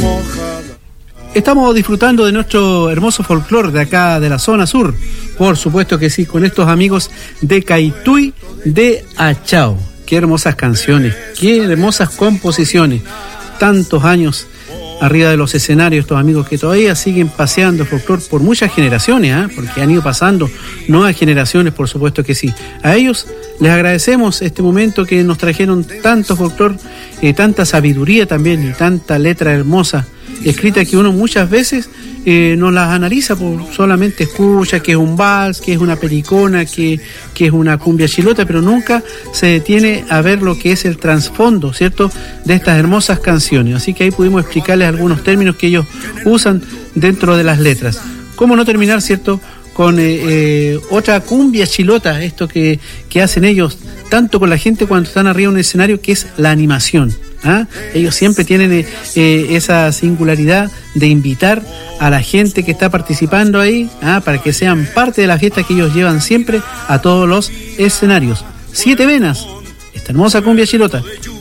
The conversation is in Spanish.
Estamos disfrutando de nuestro hermoso folclore de acá de la zona sur, por supuesto que sí, con estos amigos de Caituy de Achao. Qué hermosas canciones, qué hermosas composiciones, tantos años arriba de los escenarios, estos amigos que todavía siguen paseando folclore por muchas generaciones, porque han ido pasando nuevas generaciones, por supuesto que sí. A ellos les agradecemos este momento que nos trajeron tanto folclore, tanta sabiduría también y tanta letra hermosa escrita que uno muchas veces no las analiza, solamente escucha que es un vals, que es una pericona, que es una cumbia chilota, pero nunca se detiene a ver lo que es el trasfondo, ¿cierto?, de estas hermosas canciones. Así que ahí pudimos explicarles algunos términos que ellos usan dentro de las letras. ¿Cómo no terminar, cierto?, con otra cumbia chilota, esto que hacen ellos tanto con la gente cuando están arriba de un escenario, que es la animación. Ellos siempre tienen esa singularidad de invitar a la gente que está participando ahí, para que sean parte de la fiesta que ellos llevan siempre a todos los escenarios. 7 venas, esta hermosa cumbia chilota.